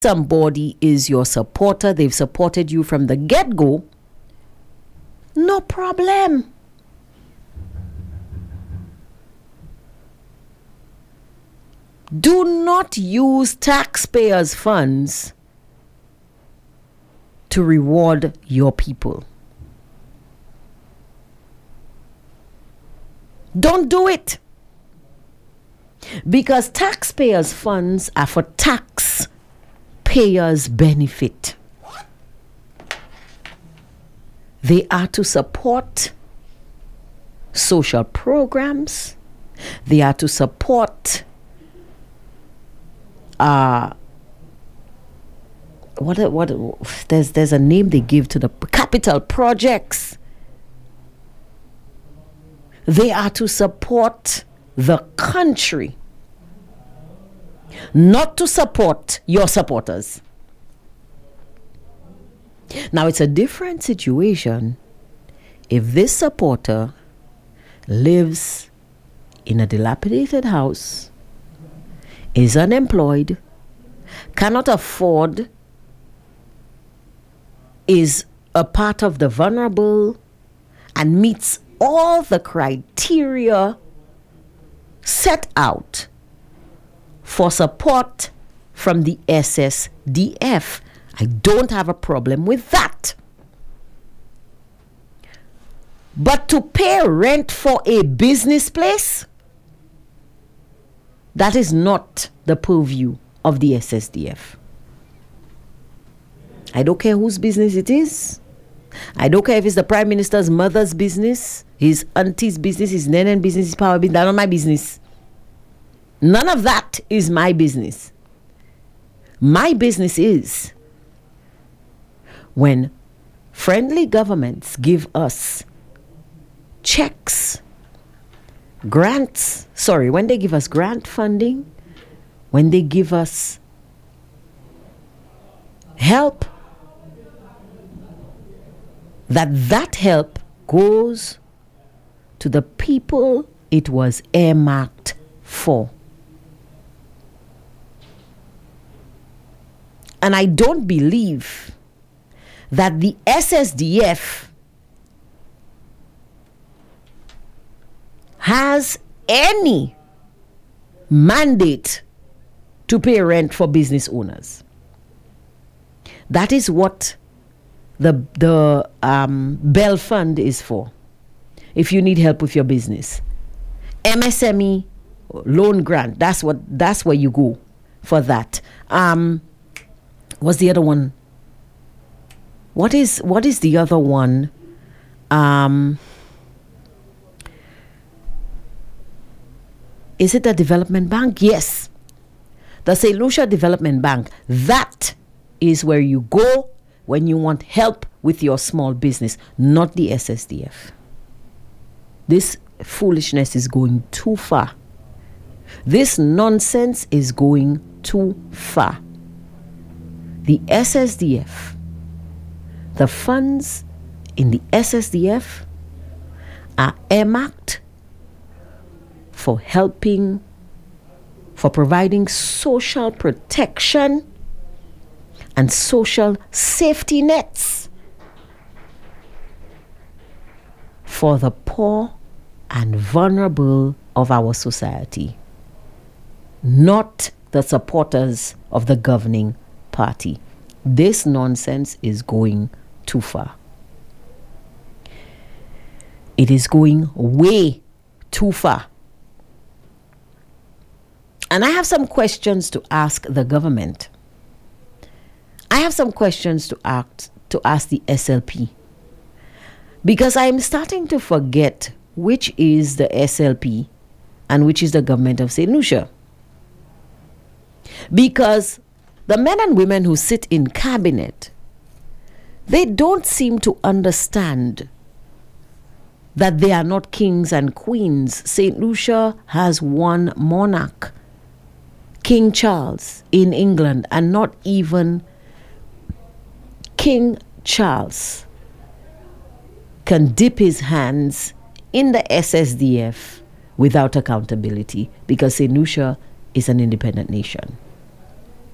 somebody is your supporter, they've supported you from the get-go, no problem. Do not use taxpayers' funds to reward your people. Don't do it. Because taxpayers' funds are for taxpayers' benefit. They are to support social programs. They are to support there's a name they give to the capital projects. They are to support the country, not to support your supporters. Now, it's a different situation if this supporter lives in a dilapidated house, is unemployed, cannot afford, is a part of the vulnerable, and meets all the criteria set out for support from the SSDF. I don't have a problem with that. But to pay rent for a business place, that is not the purview of the SSDF. I don't care whose business it is. I don't care if it's the Prime Minister's mother's business, his auntie's business, his nenen business, his power business. That's not my business. None of that is my business. My business is when friendly governments give us checks, grants, when they give us grant funding, when they give us help, that help goes to the people it was earmarked for. And I don't believe that the SSDF has any mandate to pay rent for business owners. That is what the Bell Fund is for. If you need help with your business, MSME loan grant, that's where you go for that. What's the other one? What is the other one? Is it the Development Bank? Yes. The St. Lucia Development Bank. That is where you go when you want help with your small business, not the SSDF. This foolishness is going too far. This nonsense is going too far. The SSDF, the funds in the SSDF are earmarked for providing social protection and social safety nets for the poor and vulnerable of our society, not the supporters of the governing party. This nonsense is going too far. It is going way too far. And I have some questions to ask the government. I have some questions to ask the SLP. Because I am starting to forget which is the SLP and which is the government of St. Lucia. Because the men and women who sit in cabinet, they don't seem to understand that they are not kings and queens. St. Lucia has one monarch, King Charles in England, and not even King Charles can dip his hands in the SSDF without accountability, because St. Lucia is an independent nation.